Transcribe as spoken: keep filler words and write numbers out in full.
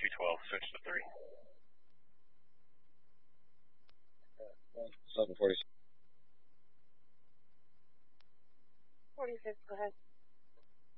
two twelve, switch to three. seven forty-six. forty-six, go ahead.